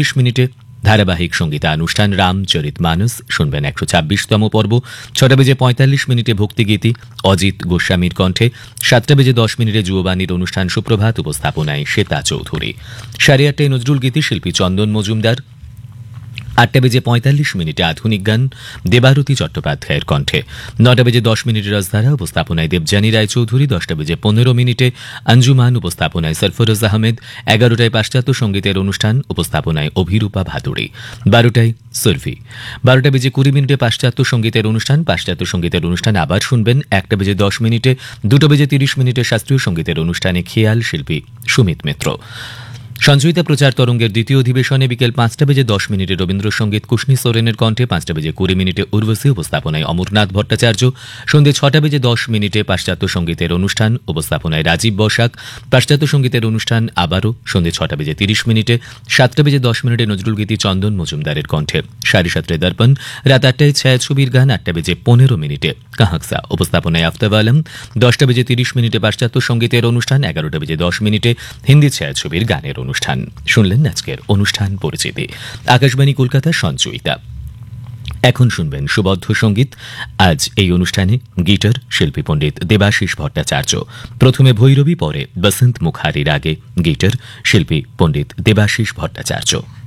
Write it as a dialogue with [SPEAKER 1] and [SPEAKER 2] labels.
[SPEAKER 1] মিনিটে ধারাবাহিক সঙ্গীতানুষ্ঠান রামচরিতমানস শুনবেন 126তম পর্ব। 6:45 মিনিটে ভক্তিগীতি অজিত গোস্বামীর কণ্ঠে। 7:10 মিনিটে যুববাণীর অনুষ্ঠান সুপ্রভাত, উপস্থাপনায় শ্বেতা চৌধুরী। 8:30 নজরুল গীতি শিল্পী চন্দন মজুমদার। 8:45 মিনিটে আধুনিক গান দেবারতী চট্টোপাধ্যায়ের কণ্ঠে। 9:10 মিনিটে রসধারা, উপস্থাপনায় দেবযানী রায়চৌধুরী। 10:15 মিনিটে আঞ্জুমান, উপস্থাপনায় সরফরোজ আহমেদ। 11টায় পাশ্চাত্য সঙ্গীতের অনুষ্ঠান, উপস্থাপনায় অভিরূপা ভাদুড়ী। 12টায় সুরভি। 12:20 মিনিটে পাশ্চাত্য সঙ্গীতের অনুষ্ঠান। পাশ্চাত্য সঙ্গীতের অনুষ্ঠান আবার শুনবেন 1:10 মিনিটে। 2:30 মিনিটে শাস্ত্রীয় সঙ্গীতের অনুষ্ঠানে খেয়াল, শিল্পী সুমিত মিত্র। সঞ্চয়িতা প্রচার তরঙ্গের দ্বিতীয় অধিবেশনে বিকেল 5:10 মিনিটে রবীন্দ্রসঙ্গীত কুশনী সোরেনের কণ্ঠে। 5:20 মিনিটে উর্বশী, উপস্থাপনায় অমরনাথ ভট্টাচার্য। সন্ধ্যে 6:10 মিনিটে পাশ্চাত্য সঙ্গীতের অনুষ্ঠান, উপস্থাপনায় রাজীব বসাক। পাশ্চাত্য সঙ্গীতের অনুষ্ঠান আবারও সন্ধ্যে 6:30 মিনিটে। 7:10 মিনিটে নজরুল গীতি চন্দন মজুমদারের কণ্ঠে। 7:30 দর্পণ। রাত 8টায় ছায়াছবির গান। 8:15 মিনিটে কাহাকসা, উপস্থাপনায় আফতাব আলম। 10:30 মিনিটে পাশ্চাত্য সঙ্গীতের অনুষ্ঠান। 11:10 মিনিটে হিন্দি ছায়াছবির গানের অনুষ্ঠান। শুনলেন আজকের অনুষ্ঠান পরিচিতি। আকাশবাণী কলকাতা, সঞ্চয়িতা। এখন শুনবেন সুবদ্ধ সঙ্গীত। আজ এই অনুষ্ঠানে গিটার শিল্পী পণ্ডিত দেবাশিস ভট্টাচার্য। প্রথমে ভৈরবী, পরে বসন্ত মুখারির আগে গিটার শিল্পী পণ্ডিত দেবাশিস ভট্টাচার্য।